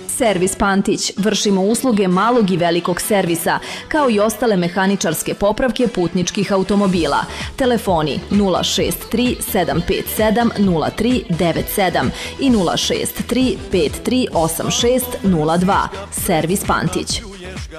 Servis Pantić. Vršimo usluge malog i velikog servisa, kao i ostale mehaničarske popravke putničkih automobila. Telefoni 063 757 0397 i 063 5386 02. Servis Pantić.